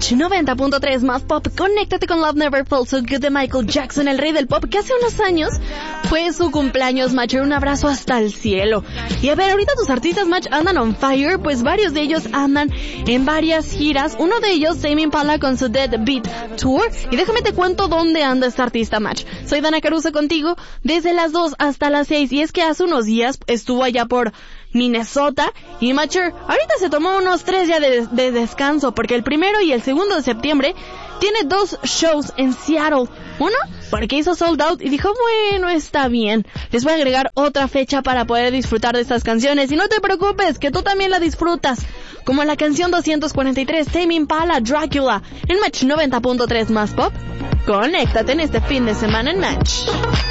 Match 90.3 más pop. Conéctate con Love Never Felt So Good de Michael Jackson, el rey del pop, que hace unos años fue su cumpleaños, Match. Un abrazo hasta el cielo. Y a ver, ahorita tus artistas, Match, andan on fire, pues varios de ellos andan en varias giras. Uno de ellos, Tame Impala, con su Dead Beat Tour. Y déjame te cuento dónde anda este artista, Match. Soy Dana Caruso contigo desde las 2 hasta las 6. Y es que hace unos días estuvo allá por Minnesota y Matcher ahorita se tomó unos 3 días de descanso, porque el 1 y el 2 de septiembre tiene 2 shows en Seattle. Uno porque hizo sold out y dijo, bueno, está bien, les voy a agregar otra fecha para poder disfrutar de estas canciones. Y no te preocupes, que tú también la disfrutas, como la canción 243, Tame Impala, Dracula, en Match 90.3 más pop. Conéctate en este fin de semana en Match.